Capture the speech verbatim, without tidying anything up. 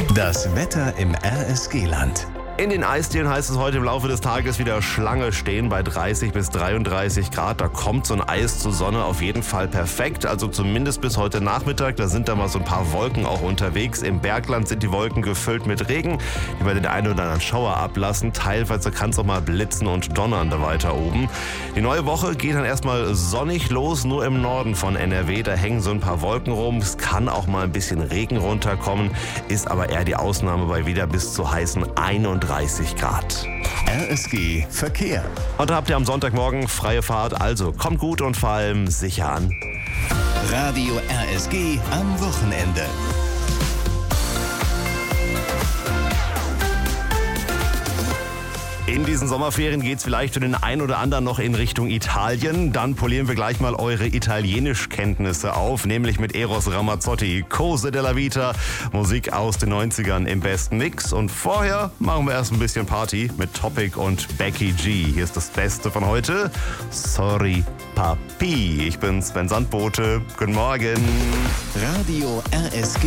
Das Wetter im R S G-Land. In den Eisdielen heißt es heute im Laufe des Tages wieder Schlange stehen bei dreißig bis dreiunddreißig Grad. Da kommt so ein Eis zur Sonne auf jeden Fall perfekt. Also zumindest bis heute Nachmittag. Da sind da mal so ein paar Wolken auch unterwegs. Im Bergland sind die Wolken gefüllt mit Regen, die bei den einen oder anderen Schauer ablassen. Teilweise kann es auch mal blitzen und donnern da weiter oben. Die neue Woche geht dann erstmal sonnig los. Nur im Norden von N R W, da hängen so ein paar Wolken rum. Es kann auch mal ein bisschen Regen runterkommen. Ist aber eher die Ausnahme bei wieder bis zu heißen einunddreißig Grad. R S G Verkehr. Heute habt ihr am Sonntagmorgen freie Fahrt, also kommt gut und vor allem sicher an. Radio R S G am Wochenende. In diesen Sommerferien geht es vielleicht für den einen oder anderen noch in Richtung Italien. Dann polieren wir gleich mal eure Italienischkenntnisse auf, nämlich mit Eros Ramazzotti, Cose della Vita, Musik aus den neunzigern im besten Mix. Und vorher machen wir erst ein bisschen Party mit Topic und Becky G. Hier ist das Beste von heute. Sorry, Papi. Ich bin Sven Sandbote. Guten Morgen. Radio R S G